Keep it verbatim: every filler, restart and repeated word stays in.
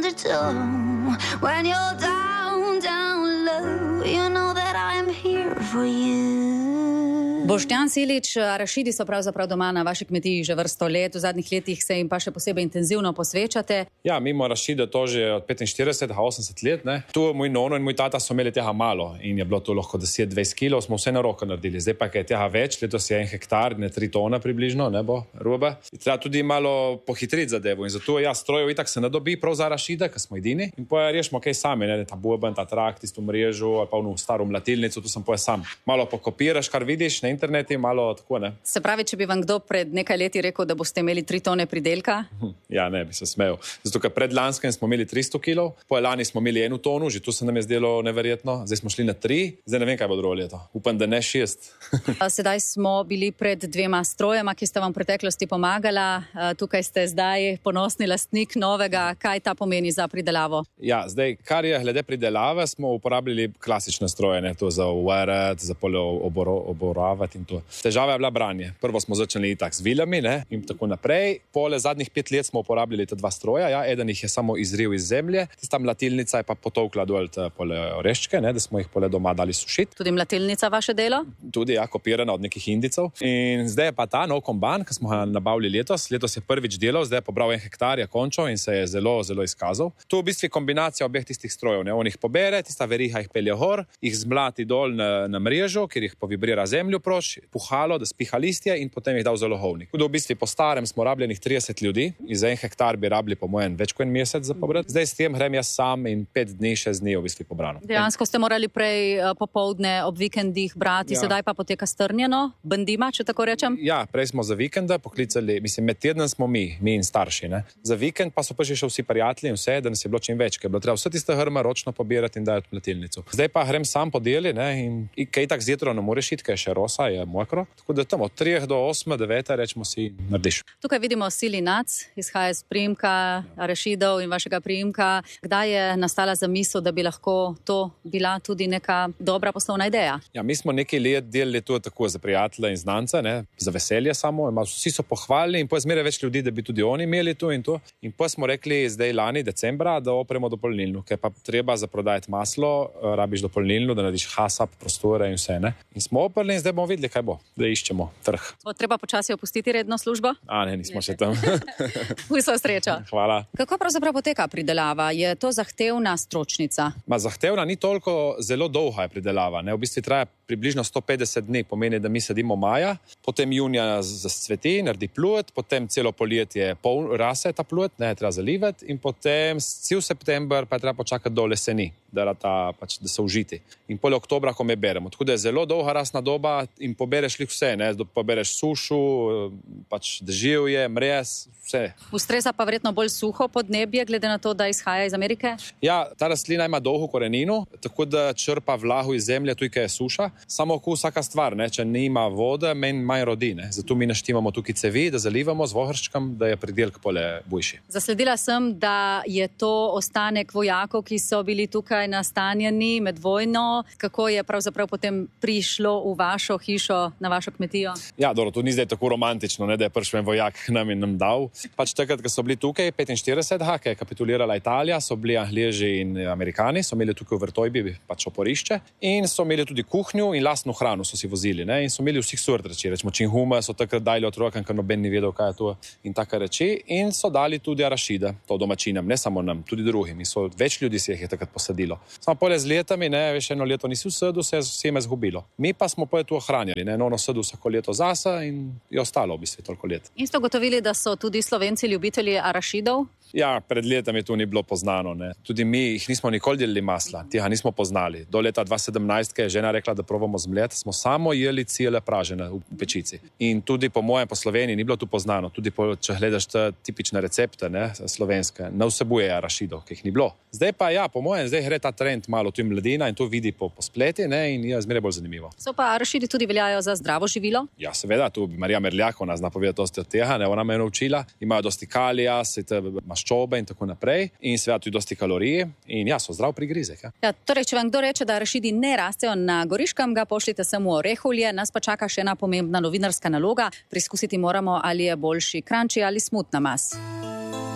undertow. When you're down, down low, you know that I'm here for you. Boštjan Silič, arašidi so pravzaprav doma na vaši kmetiji že vrsto let, v zadnjih letih se jim pa še posebej intenzivno posvečate. Ja, mi imamo arašide to že od petinštirideset do osemdeset let. Ne. Tu moj nono in moj tata so imeli tega malo in je bilo to lahko deset do dvajset kilov, smo vse na roko naredili. Zdaj pa je tega več, letos je en hektar, ne tri tona približno, ne bo roba. Treba tudi malo pohitriti zadevo in zato ja, strojev itak se ne dobi prav za arašide, ker smo edini. In poje rešimo kaj sami, ne, ta boben, ta trak, tisto mrežo ali pa v staro mlatilnico, tu sem poje sam. Malo pokopiraš, kar vidiš na internetu, malo tako, ne. Se pravi, če bi vam kdo pred nekaj leti rekel, da boste imeli tri tone pridelka? Ja, ne, bi se smejal. Zato, ker pred lanskem smo imeli tristo kilov, po lani smo imeli eno tonu, že tu se nam je zdelo neverjetno, zdaj smo šli na tri, zdaj ne vem, kaj bo drugo leto. Upam, da ne šest. Sedaj smo bili pred dvema strojema, ki sta vam v preteklosti pomagala. Tukaj ste zdaj ponosni lastnik novega. Kaj ta pomeni za pridelavo? Ja, zdaj, kar je glede pridelave, smo uporabljali klasične stroje, ne, to za uvarati, za polje oboro, oboravati in to. Težava je bila branje. Prvo smo začeli itak z viljami, ne, in tako naprej. Pole zadnjih pet let smo uporabljali te dva stroja, ja, eden jih je samo izril iz zemlje, tista mlatilnica je pa potovkla dol te pole oreščke, ne, da smo jih pole doma dali sušiti. Tudi mlatilnica vaše delo? Tudi, ja, kopirana od nekih Indicov. In zdaj je pa ta nov komban, ki smo ga nabavili letos. Letos je prvič delal, zdaj je pobral en hektar, je končal in se je zelo, zelo izkazal. To je v bistvu kombinacija obeh tistih strojev, ne. On jih pobere, tista veriha jih pelje gor, jih zmlati dol na, na mrežo, kjer jih povibrira zemljo proč, puhalo, da spiha listje in potem jih dal za lohovnik. Tudi v bistvu po starem smo rabljenih trideset ljudi in za en hektar bi rabili po mojem več kot en mesec za pobrati. Zdaj s tem grem jaz sam in pet dni, šest dni v bistvu pobrano. Dejansko ste morali prej popoldne ob vikendih brati, ja. Sedaj pa poteka strnjeno, bandima, če tako rečem? Ja, prej smo za vikenda poklicali, mislim, med teden smo mi, mi in starši, ne. Za vikend pa so pa še vsi prijatelji in vse, da nas je bilo čim več, ker je bilo treba vse tiste hrme ročno pobirati in dajati v mlatilnico. Zdaj pa grem sam po deli, ne, in, in kaj tak zjetro ne moreš iti, ker je še rosa, je mokro. Tako da tam od treh do osme, devete, rečemo si, narediš. Tukaj vidimo Silinac, izhaja iz priimka arašidov in vašega priimka. Kdaj je nastala zamisel, da bi lahko to bila tudi neka dobra poslovna ideja? Ja, mi smo nekaj let delali to tako za prijatelje in znance, ne, za veselje samo. Vsi so pohvalili in potem zmeraj več ljudi, da bi tudi oni imeli to in to. In potem smo rekli zdaj lani decembra, da opremo dopolnilno, ker pa treba za prodajati maslo, rabiš dopolnilno, da narediš hasap, prostore in vse, ne. In smo oprli in zdaj bomo videli, kaj bo. Da iščemo trg. Bo treba počasi opustiti redno službo? A ne, nismo še tam. Vso srečo. Hvala. Kako pravzaprav poteka pridelava? Je to zahtevna stročnica? Ma zahtevna ni toliko, zelo dolga je pridelava, ne. V bistvu traja približno sto petdeset dni, pomeni, da mi sedimo maja, potem junija zascveti, naredi plod, potem celo poljetje pol rase ta plod, ne, treba zalivati in potem cel september pa je treba počakati do leseni, da, ta, pač, da so užiti. In pol oktobra, ko me beremo. Tako da je zelo dolga rasna doba in pobereš li vse, ne, pobereš sušu, pač deževje, mrez, vse. Ustreza pa verjetno bolj suho podnebje, glede na to, da izhaja iz Amerike? Ja, ta rastlina ima dolgo korenino, tako da črpa vlago iz zemlje, tudi kaj je suša. Samo ko vsaka stvar, ne, če nima vode, menj manj rodi, ne. Zato mi naštimamo tukaj cevi, da zalivamo z vohrščkom, da je pridelk pole bujši. Zasledila sem, da je to ostanek vojakov, ki so bili tukaj nastanjeni med vojno. Kako je pravzaprav potem prišlo v vašo hišo, na vašo kmetijo? Ja, dobro, to ni zdaj tako romantično, ne, da je prišel en vojak k nam in nam dal. Pač takrat, ko so bili tukaj, petinštirideset, ha, ko je kapitulirala Italija, so bili Angleži in Amerikani, so imeli tukaj v Vrtojbi pač oporišče in so imeli tudi kuhnjo in lastno hrano so si vozili, ne, in so imeli vseh sort reči, rečemo činhume, so takrat dali otrokom, ker noben ni vedel, kaj je to in take reči, in so dali tudi arašide, to domačinam, ne samo nam, tudi drugim, in so več ljudi si jih je takrat posadilo. Samo pole z letami, ne, veš, eno leto nisi vsedu, se je vsem zgubilo. Mi pa smo poje tu ohranjali, ne, ono sedu vsako leto zase in je ostalo v bistvu toliko let. In ste ugotovili, da so tudi Slovenci ljubitelji arašidov? Ja, pred letami to ni bilo poznano, ne. Tudi mi jih nismo nikoli delili masla, tega nismo poznali. Do leta dva sedemnajst, ko je žena rekla, da probamo zmlet, smo samo jeli cele pražene v pečici. In tudi po mojem po Sloveniji ni bilo tu poznano, tudi po, če gledaš te tipične recepte, ne, slovenske, ne vsebuje arašidov, ki jih ni bilo. Zdaj pa ja, po mojem, zdaj gre ta trend malo, tu je mladina in to vidi po, po spleti, ne, in je zmeraj bolj zanimivo. So pa arašidi tudi veljajo za zdravo živilo? Ja, seveda, tu Marija Merljak, ona zna povedati dosti od tega, ne, ona me je naučila, imajo dosti kalija, maščobe in tako naprej in seveda tudi dosti kalorije in ja, so zdrav prigrizek. Ja. Ja, torej, če vam kdo reče, da arašidi ne rastejo na Goriškem, ga pošljite samo v Orehovlje, nas pa čaka še ena pomembna novinarska naloga. Preizkusiti moramo, ali je boljši kranči ali smutna mas.